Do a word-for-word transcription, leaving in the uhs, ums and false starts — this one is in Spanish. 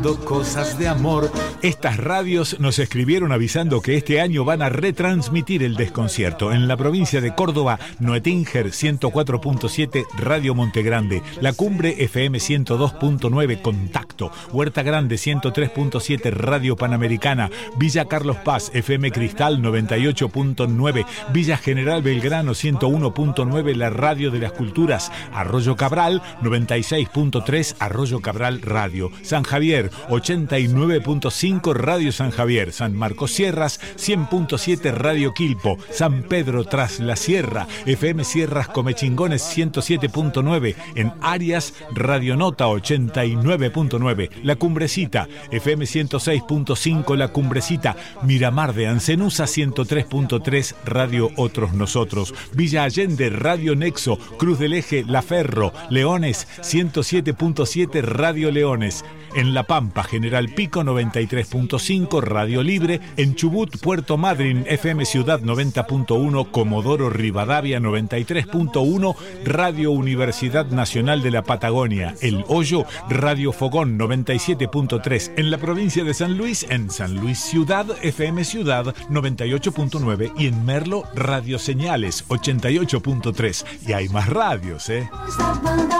Cosas de amor. Estas radios nos escribieron avisando que este año van a retransmitir el desconcierto. En la provincia de Córdoba, Noetinger ciento cuatro punto siete, Radio Montegrande, La Cumbre F M ciento dos punto nueve, Contacto, Huerta Grande ciento tres punto siete, Radio Panamericana, Villa Carlos Paz, F M Cristal noventa y ocho punto nueve, Villa General Belgrano ciento uno punto nueve, la Radio de las Culturas, Arroyo Cabral noventa y seis punto tres, Arroyo Cabral Radio, San Javier ochenta y nueve punto cinco, Radio San Javier, San Marcos Sierras cien punto siete, Radio Quilpo, San Pedro Tras la Sierra, F M Sierras Comechingones ciento siete punto nueve, en Arias, Radio Nota ochenta y nueve punto nueve, La Cumbrecita, F M ciento seis punto cinco, La Cumbrecita, Miramar de Ancenusa ciento tres punto tres, Radio Otros Nosotros, Villa Allende, Radio Nexo, Cruz del Eje, La Ferro, Leones ciento siete punto siete, Radio Leones, en La Pampa, General Pico noventa y tres punto cinco, Radio Libre, en Chubut, Puerto Madryn, F M Ciudad noventa punto uno, Comodoro Rivadavia noventa y tres punto uno, Radio Universidad Nacional de la Patagonia, El Hoyo, Radio Fogón noventa y siete punto tres, en la provincia de San Luis, en San Luis Ciudad, F M Ciudad noventa y ocho punto nueve y en Merlo, Radio Señales ochenta y ocho punto tres. Y hay más radios, ¿eh?